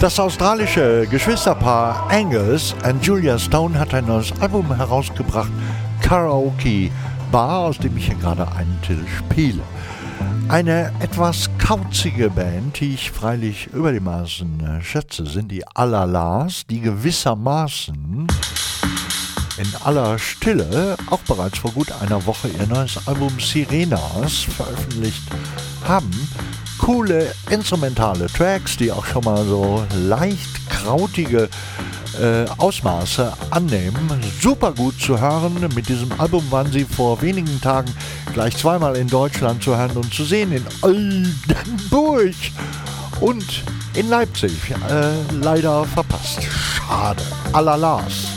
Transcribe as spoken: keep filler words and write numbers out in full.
Das australische Geschwisterpaar Angus und Julia Stone hat ein neues Album herausgebracht, Karaoke Bar, aus dem ich hier gerade einen Titel spiele. Eine etwas kauzige Band, die ich freilich über die Maßen schätze, sind die Alalas, die gewissermaßen in aller Stille auch bereits vor gut einer Woche ihr neues Album Sirenas veröffentlicht haben. Coole instrumentale Tracks, die auch schon mal so leicht krautige äh, Ausmaße annehmen. Super gut zu hören. Mit diesem Album waren sie vor wenigen Tagen gleich zweimal in Deutschland zu hören und zu sehen, in Oldenburg und in Leipzig. Äh, leider verpasst. Schade. Alalas.